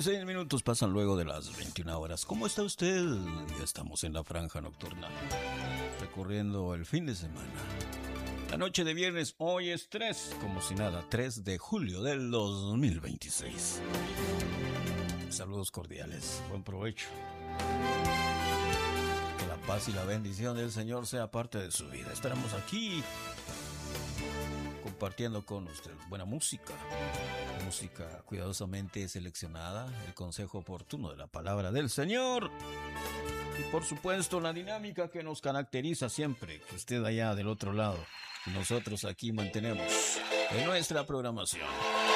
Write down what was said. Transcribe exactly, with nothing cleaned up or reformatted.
dieciséis minutos pasan luego de las veintiuna horas. ¿Cómo está usted? Ya estamos en la franja nocturna, recorriendo el fin de semana. La noche de viernes, hoy es tres, como si nada, tres de julio del dos mil veintiséis. Saludos cordiales, buen provecho. Que la paz y la bendición del Señor sea parte de su vida. Estaremos aquí compartiendo con usted buena música. Música cuidadosamente seleccionada, el consejo oportuno de la palabra del Señor y por supuesto la dinámica que nos caracteriza siempre, que usted allá del otro lado y nosotros aquí mantenemos en nuestra programación.